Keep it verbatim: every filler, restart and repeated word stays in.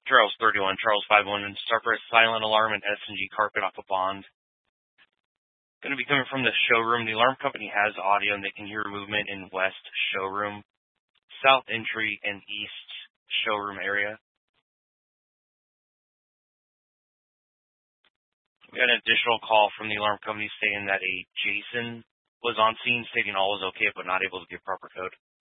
Charles thirty-one, Charles five one, and start for a silent alarm and S and G carpet off a bond. Going to be coming from the showroom. The alarm company has audio, and they can hear movement in west showroom, south entry, and east showroom area. We had an additional call from the alarm company saying that a Jason was on scene stating all was okay, but not able to give proper code.